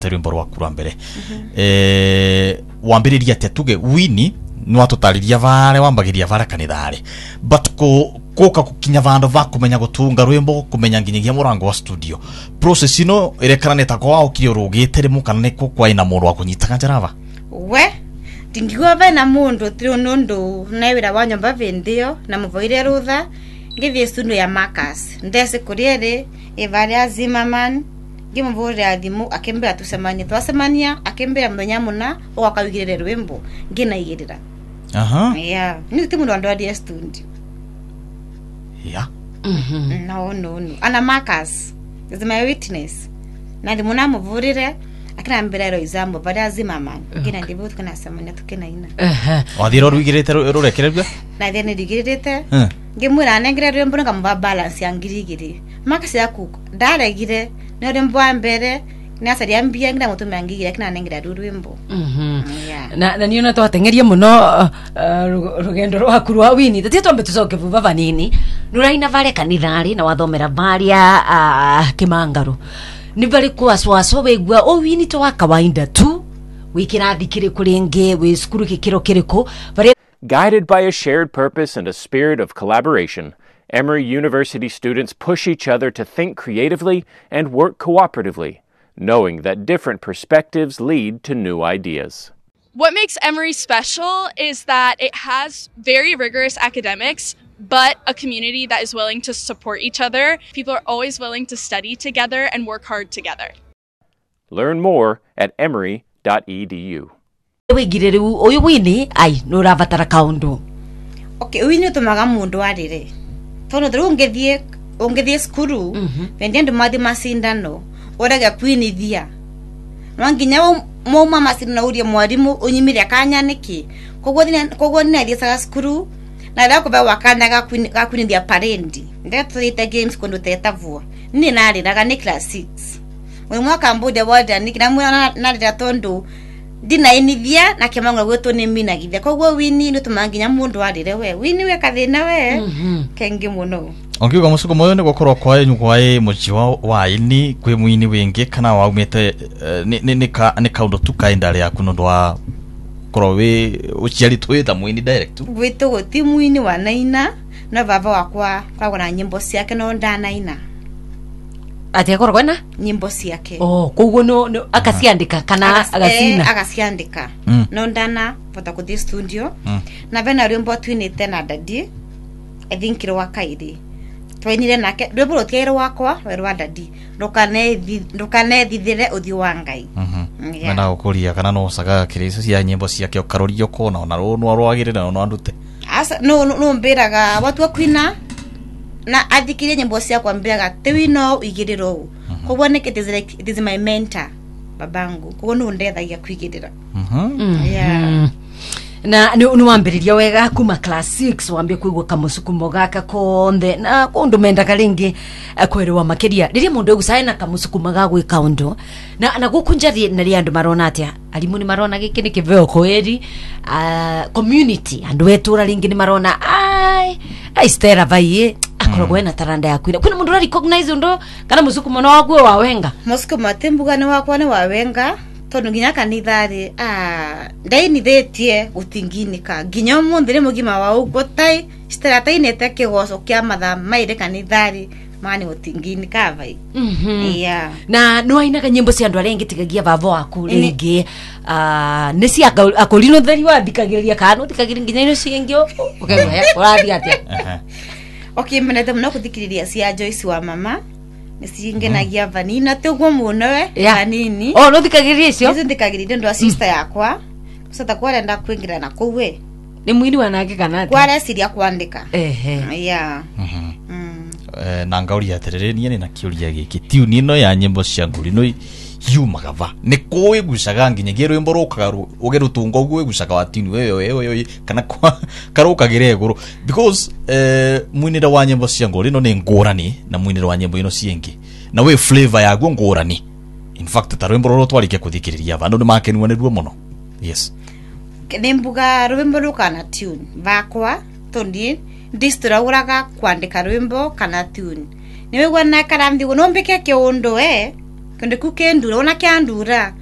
rwimbo rwaku rwa mbere wambiriria ati tuge wini no atutariria vare wambagiria vare kanithare but koka kukinya vandu va kumenya gutunga rwimbo kumenya nginyagia murango wa studio process ino irekana ta kwa ukiri rugite rimu kana niko kwa ina mundu wa kunyitaga njarava we ndingigwa bana mundu trio nundu nawira wa nyomba vendio na muvoire rutha ngithie studio ya Marcus ndese kuriere Evaria Zimmerman ngimuvure athimu akembera tusemania twasemania akembera muthenya muna ogakawigirire rwimbo nginaigirira yeah ni timu ndo andoa studio yeah no ana Marcus is my witness na ndimuna muvurire akina mbera example Evaria Zimmerman ngina ndibu tukana semania tukina ina wathiro rwigirite rurekerebwa na thene ndigirite ngimwira nengire rwimbo ngamva balance ya ngirigiri Marcus yaku ndaregire no rwimbo wa mbere nasari ambia ngira mutume angigire kina nengira rwimbo na niona twatengerie muno rugendo rwaku rwa wini tati twambe tucoke vuva vanini nuraina vale kanithari na wathomera varia Kimangaru ni bali kwaswaso wegwa o wini to wa kawaida tu wikirathi kiri kuringe we skuru kikiro kiriko bari. Guided by a shared purpose and a spirit of collaboration, Emory University students push each other to think creatively and work cooperatively, knowing that different perspectives lead to new ideas. What makes Emory special is that it has very rigorous academics, but a community that is willing to support each other. People are always willing to study together and work hard together. Learn more at emory.edu. wigire riu uyu wini ai no ravatara kaundu okay wini tumaga mundu arire tono thru ungethie skuru vendia ndu mathi masindano oraga kwinithia mwanginya moma masindano urie mwarimu unyimire akanya niki kogwo ni athie saga skuru na rako ba wakanya ga kwinithia parade ndetete games kundu tetavua ni nariraga ni class 6 mwaka mbude wada nikina mwana narira tondu dina inithia na Kimangaru gwetu ni mina githia kogwo wini ni tumanginya mundu arire we wini we kathina we kengi muno ongiuga musuko moyo ni gukorwo kwa nyugwae mujiwa wa ini kwi mwini wingi kana waumete ni kaundu tu kaindari yaku no ndwa korwo we uciari twita mwini direct gwitu guti mwini wa naina na baba wakwa kwa na nyimbo ciake no ndanaina ati akorwo na nyimbo ciake kogwo no akasiandika kana agasiandika no ndana vota ku studio na bena rwimbo twinite na dadi ethinkiro wa kairi twainire nake rwimbo rutiero wakwa werwa dadi ndukanethithire uthi wa ngai mena gukuria kana no saga kirisa cia nyimbo ciake ukarorio kona ona no rwagirira no andute asa no mbiraga watu akwina na athikirie nyimbo cia kwambiraga tiwino igiriro kogwo it is my mentor babangu kogwo no ndethagia kwigirira na ni wambiriria wega kuma class 6 wambie kuigwa kamusukumo gaka konthe na kundu menda karingi kwerewa makiria riria mundu egusaina kamusukumo ga gwika undu na gukunjarie na ria andu marona atia alimu ni marona giki ni kiveo kweri community andu wetura ringi ni marona ai stera vai akorogwe na taranda yakwira kuna mundu recognize undu kana musukumo no wagwe wa wenga musukumo atembuga ni wakwa ni wa wenga tondu nginya kanithari ndainithetie gutinginika nginya munthire mugima wa ugotai steratai kigoco kia matha maire kanithari mani gutinginika vai na no ainaga nyimbo cia andu arengi tigagia baba waku ringi ni cia akolino theri wa thikagiria kanu thikagiria nginya ino ciengio ukegwa urathi atia okay menete muno kuthikiriria cia Joyce wa mama nisingenagia vanina tegwo muno we vanini no thikagiria icio thikagiria ndo sister yakwa sasa kwenda kuingira na kuwe ni mwini wanake kana kware siria kuandika na ngauria atiriri ni na kiuria giki tune ino ya nyimbo cia nguri no yumaga va ni kuwi gucaga nginya gero imbo rukaga ugerutunga uguwe gucaga watini wewe kana karukagire eguru because mwinira wa nyimbo cia nguri no ni ngurani na mwinira wa nyimbo ino ciengi na we flavor ya gwo ngurani in fact tarwimbo ro twarike kuthikiriria vandu ni makenwa ni ruo muno yes nembuga rwimbo rukana tune vakwa tondi disturaguraga kwandika rwimbo kana tune niwe gwana karambi no mbike kiundu kende ku kendura ona kyandura